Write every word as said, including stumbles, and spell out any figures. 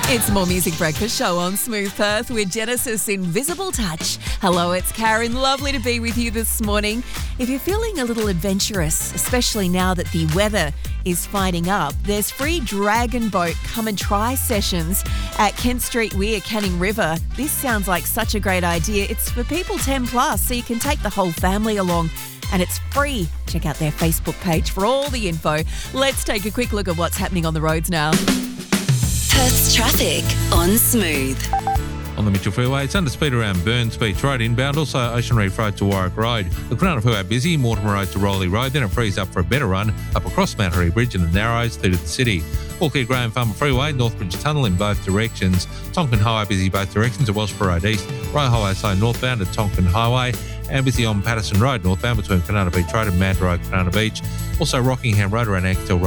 It's more Music Breakfast Show on Smooth Perth with Genesis Invisible Touch. Hello, it's Karen. Lovely to be with you this morning. If you're feeling a little adventurous, especially now that the weather is fighting up, there's free Dragon Boat Come and Try sessions at Kent Street Weir, Canning River. This sounds like such a great idea. It's for people ten plus, so you can take the whole family along. And it's free. Check out their Facebook page for all the info. Let's take a quick look at what's happening on the roads now. Perth's traffic on Smooth. On the Mitchell Freeway, it's under speed around Burns Beach Road inbound, also Ocean Reef Road to Warwick Road. The Crown Freeway busy, Mortimer Road to Rowley Road, then it frees up for a better run up across Mount Harry Bridge and the Narrows through to the city. All clear Graham Farmer Freeway, Northbridge Tunnel in both directions. Tonkin Highway busy both directions at Wellsborough Road East. Royal Highway slow northbound at Tonkin Highway and busy on Patterson Road northbound between Kanana Beach Road and Mad Road, Kanana Beach. Also Rockingham Road around Axtell Road